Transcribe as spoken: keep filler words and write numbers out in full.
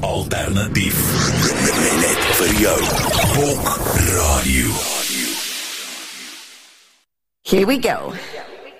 Alternatief. Net vir jou. Bok Radio. Here we go.